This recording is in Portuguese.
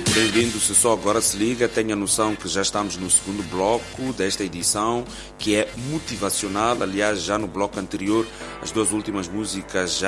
Bem-vindo, se só agora se liga, tenha noção que já estamos no segundo bloco desta edição, que é motivacional. Aliás, já no bloco anterior, as duas últimas músicas já